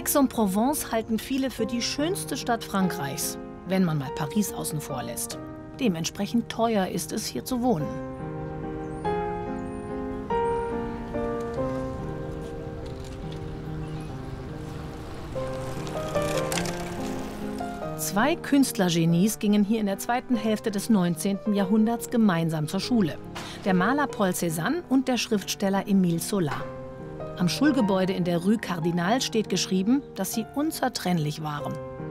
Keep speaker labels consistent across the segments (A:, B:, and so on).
A: Aix-en-Provence halten viele für die schönste Stadt Frankreichs, wenn man mal Paris außen vor lässt. Dementsprechend teuer ist es, hier zu wohnen. Zwei Künstlergenies gingen hier in der zweiten Hälfte des 19. Jahrhunderts gemeinsam zur Schule. Der Maler Paul Cézanne und der Schriftsteller Émile Zola. Am Schulgebäude in der Rue Cardinal steht geschrieben, dass sie unzertrennlich waren.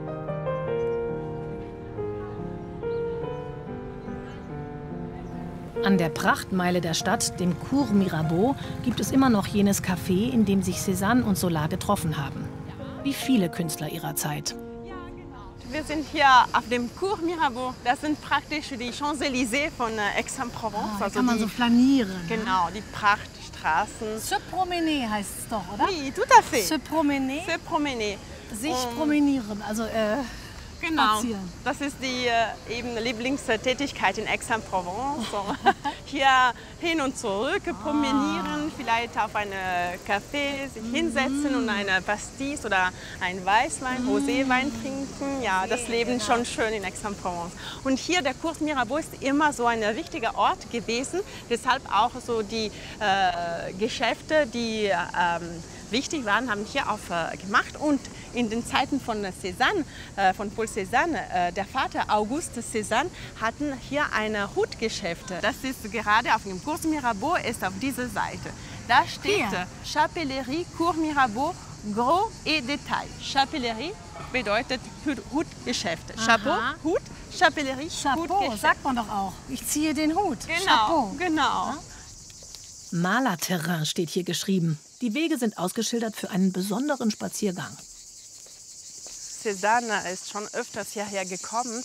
A: An der Prachtmeile der Stadt, dem Cours Mirabeau, gibt es immer noch jenes Café, in dem sich Cézanne und Zola getroffen haben. Wie viele Künstler ihrer Zeit.
B: Wir sind hier auf dem Cours Mirabeau. Das sind praktisch die Champs-Élysées von Aix-en-Provence.
C: Da kann man so flanieren.
B: Genau, die Prachtstraßen.
C: Se promener heißt es doch, oder?
B: Oui, tout à fait.
C: Se promener.
B: Se promener.
C: Sich promenieren, also
B: Genau,
C: spazieren.
B: das ist die eben Lieblingstätigkeit in Aix-en-Provence. So, hier hin und zurück promenieren, vielleicht auf einen Café sich hinsetzen und eine Pastis oder einen Weißwein, Roséwein trinken. Ja, das Leben ist schon schön in Aix-en-Provence. Und hier der Cours Mirabeau ist immer so ein wichtiger Ort gewesen. Deshalb auch so die Geschäfte, die wichtig waren, haben hier aufgemacht. Und in den Zeiten von Cézanne, von Paul Cézanne, der Vater Auguste Cézanne, hatten hier ein Hutgeschäft. Das ist gerade auf dem Cours Mirabeau, ist auf dieser Seite. Da steht Chapellerie Cours Mirabeau, Gros et Detail. Chapellerie bedeutet Hutgeschäft. Chapeau, Hut, Chapellerie,
C: Chapeau,
B: Hutgeschäft.
C: sagt man doch auch. Ich ziehe den Hut.
B: Genau,
C: Chapeau.
B: genau.
C: Ja?
A: Malerterrain steht hier geschrieben. Die Wege sind ausgeschildert für einen besonderen Spaziergang.
B: Cézanne ist schon öfters hierher gekommen